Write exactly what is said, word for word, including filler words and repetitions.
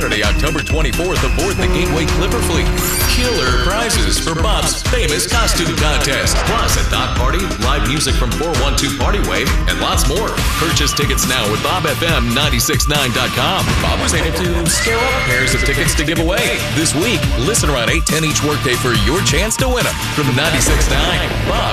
Saturday, October twenty-fourth, aboard the Gateway Clipper Fleet. Killer prizes for Bob's famous costume contest. Plus, a dog party, live music from four one two Party Wave, and lots more. Purchase tickets now at bob f m nine six nine dot com. Bob was able to scare up pairs of tickets to give away. This week, listen around eight ten each workday for your chance to win them. From ninety-six point nine, Bob.